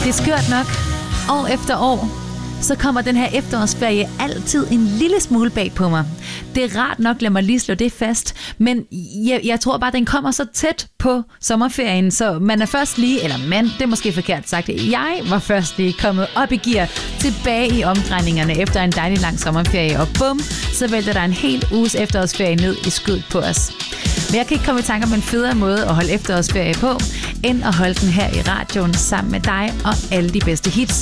Det er skørt nok. År efter år, så kommer den her efterårsferie altid en lille smule bag på mig. Det er rart nok, lad mig lige slå det fast, men jeg tror bare, den kommer så tæt på sommerferien, så man er først lige, eller det er måske forkert sagt, jeg var først lige kommet op i gear, tilbage i omdrejningerne efter en dejlig lang sommerferie, og bum, så vælter der en hel uges efterårsferie ned i skødet på os. Men jeg kan ikke komme i tanke om en federe måde at holde efterårsferie på, end at holde den her i radioen sammen med dig og alle de bedste hits.